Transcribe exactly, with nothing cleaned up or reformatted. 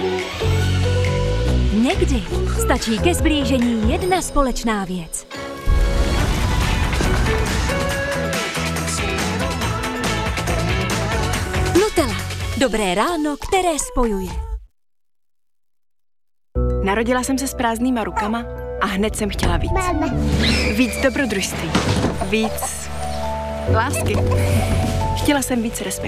Někdy stačí ke zblížení jedna společná věc. Nutella. Dobré ráno, které spojuje. Narodila jsem se s prázdnýma rukama a hned jsem chtěla víc. Víc dobrodružství. Víc lásky. Chtěla jsem víc respektu.